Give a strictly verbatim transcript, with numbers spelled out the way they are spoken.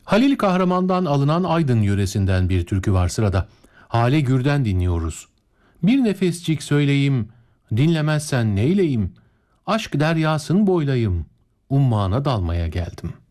Halil Kahraman'dan alınan Aydın yöresinden bir türkü var sırada. Hale Gür'den dinliyoruz. Bir nefescik söyleyeyim, dinlemezsen neyleyim? Aşk deryasın boylayım, ummana dalmaya geldim.